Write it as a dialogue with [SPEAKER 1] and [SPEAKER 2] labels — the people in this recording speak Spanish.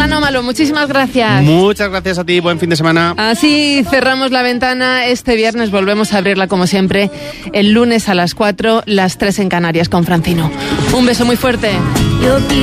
[SPEAKER 1] Anómalo, muchísimas gracias.
[SPEAKER 2] Muchas gracias a ti, buen fin de semana.
[SPEAKER 1] Así cerramos la ventana. Este viernes volvemos a abrirla como siempre, el lunes a las 4, las 3 en Canarias con Francino. Un beso muy fuerte.